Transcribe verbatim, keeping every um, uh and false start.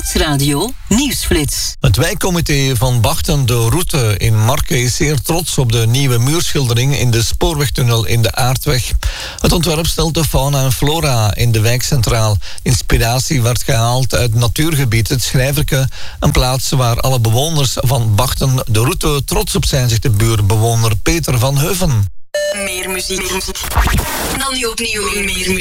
Stadsradio Nieuwsflits. Het wijkcomité van Bachten de Route in Marke is zeer trots op de nieuwe muurschildering in de spoorwegtunnel in de Aardweg. Het ontwerp stelt de fauna en flora in de wijk centraal. Inspiratie werd gehaald uit natuurgebied Het Schrijverke, een plaats waar alle bewoners van Bachten de Route trots op zijn, zegt de buurbewoner Peter van Heuven. Meer muziek. Dan nu opnieuw meer muziek.